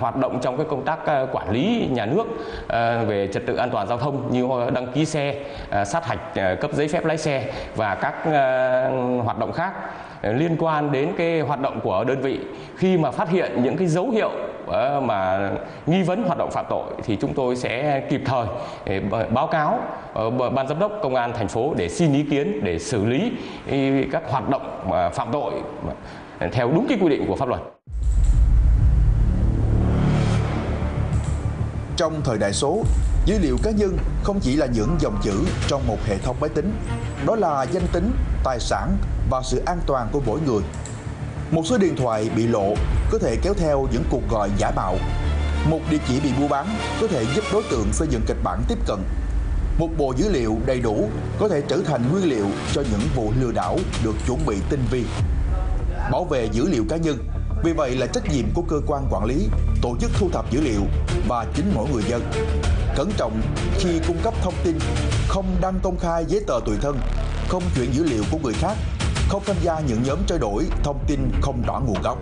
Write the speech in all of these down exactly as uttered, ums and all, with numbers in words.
hoạt động trong cái công tác quản lý nhà nước về trật tự an toàn giao thông như đăng ký xe, sát hạch cấp giấy phép lái xe và các hoạt động khác liên quan đến cái hoạt động của đơn vị. Khi mà phát hiện những cái dấu hiệu mà nghi vấn hoạt động phạm tội thì chúng tôi sẽ kịp thời báo cáo Ban Giám đốc Công an thành phố để xin ý kiến để xử lý các hoạt động phạm tội theo đúng cái quy định của pháp luật. Trong thời đại số, dữ liệu cá nhân không chỉ là những dòng chữ trong một hệ thống máy tính, đó là danh tính, tài sản và sự an toàn của mỗi người. Một số điện thoại bị lộ có thể kéo theo những cuộc gọi giả mạo. Một địa chỉ bị mua bán có thể giúp đối tượng xây dựng kịch bản tiếp cận. Một bộ dữ liệu đầy đủ có thể trở thành nguyên liệu cho những vụ lừa đảo được chuẩn bị tinh vi. Bảo vệ dữ liệu cá nhân, vì vậy là trách nhiệm của cơ quan quản lý, tổ chức thu thập dữ liệu và chính mỗi người dân. Cẩn trọng khi cung cấp thông tin, không đăng công khai giấy tờ tùy thân, không chuyển dữ liệu của người khác, không tham gia những nhóm trao đổi thông tin không rõ nguồn gốc.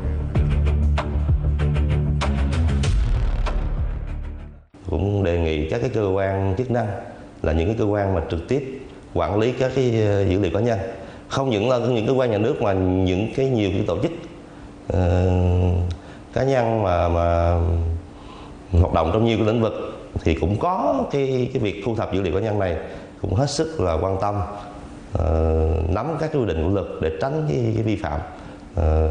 Cũng đề nghị các cái cơ quan chức năng là những cái cơ quan mà trực tiếp quản lý các cái dữ liệu cá nhân, không những là những cơ quan nhà nước mà những cái nhiều cái tổ chức uh, cá nhân mà mà hoạt động trong nhiều cái lĩnh vực thì cũng có cái cái việc thu thập dữ liệu cá nhân này cũng hết sức là quan tâm, uh, nắm các quy định của luật để tránh cái, cái vi phạm. Uh,